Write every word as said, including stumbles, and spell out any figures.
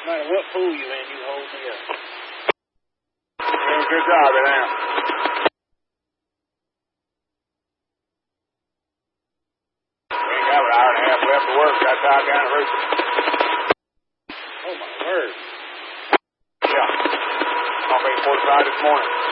No matter what pool you in, you hold me up. Doing a good job right now. We ain't got an hour and a half left to work. Got time down the road. Oh, my word. Yeah. I'll make forty-five this morning.